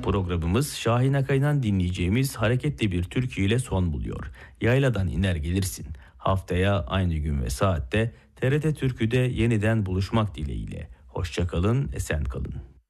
Programımız Şahin Akay'dan dinleyeceğimiz hareketli bir türkü ile son buluyor. Yayladan iner gelirsin. Haftaya aynı gün ve saatte TRT Türkü'de yeniden buluşmak dileğiyle. Hoşça kalın, esen kalın.